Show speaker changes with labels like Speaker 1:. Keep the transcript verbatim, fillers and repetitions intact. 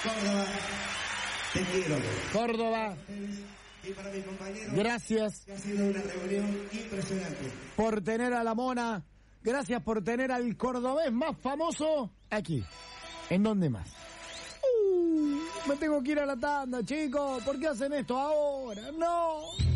Speaker 1: Córdoba, te quiero.
Speaker 2: Córdoba.
Speaker 1: Y para mi compañero,
Speaker 2: gracias.
Speaker 1: Ha sido una reunión impresionante.
Speaker 2: Por tener a la Mona. Gracias por tener al cordobés más famoso aquí. ¿En dónde más? Uh, me tengo que ir a la tanda, chicos. ¿Por qué hacen esto ahora? No.